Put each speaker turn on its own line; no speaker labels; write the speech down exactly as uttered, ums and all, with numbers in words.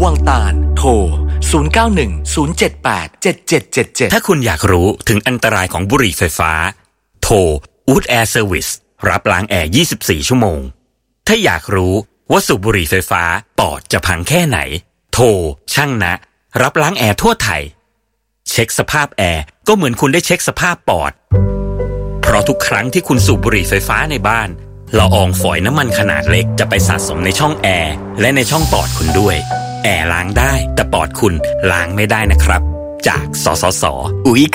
วังตาลโทรศูนย์ เก้า หนึ่ง ศูนย์ เจ็ด แปด เจ็ด เจ็ด เจ็ด เจ็ด
ถ้าคุณอยากรู้ถึงอันตรายของบุหรี่ไฟฟ้าโทร Wood Air Service รับล้างแอร์ยี่สิบสี่ชั่วโมงถ้าอยากรู้ว่าสูบบุหรี่ไฟฟ้าปอดจะพังแค่ไหนโทรช่างนะรับล้างแอร์ทั่วไทยเช็คสภาพแอร์ก็เหมือนคุณได้เช็คสภาพปอดเพราะทุกครั้งที่คุณสูบบุหรี่ไฟฟ้าในบ้านละอองฝอยน้ำมันขนาดเล็กจะไปสะสมในช่องแอร์และในช่องปอดคุณด้วยแอร์ล้างได้แต่ปอดคุณล้างไม่ได้นะครับจากสสสอุ๊ย